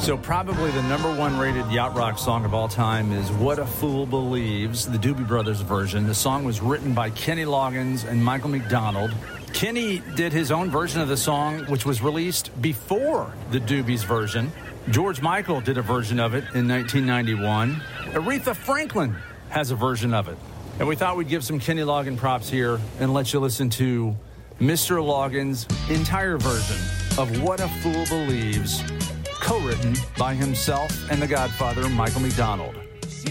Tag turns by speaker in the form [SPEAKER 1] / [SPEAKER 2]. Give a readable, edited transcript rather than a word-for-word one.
[SPEAKER 1] So probably the number one rated yacht rock song of all time is What a Fool Believes, the Doobie Brothers version. The song was written by Kenny Loggins and Michael McDonald. Kenny did his own version of the song, which was released before the Doobies version. George Michael did a version of it in 1991. Aretha Franklin has a version of it. And we thought we'd give some Kenny Loggins props here and let you listen to Mr. Loggins' entire version of What a Fool Believes, co-written by himself and the Godfather, Michael McDonald.